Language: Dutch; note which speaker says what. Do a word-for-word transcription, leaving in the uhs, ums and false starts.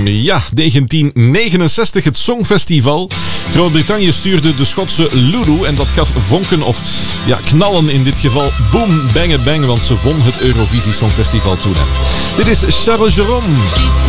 Speaker 1: Ja, negentien negenenzestig, het Songfestival. Groot-Brittannië stuurde de Schotse Lulu en dat gaf vonken of ja, knallen in dit geval. Boom, bang, bang, want ze won het Eurovisie Songfestival toen. Hè. Dit is Charles Jerome.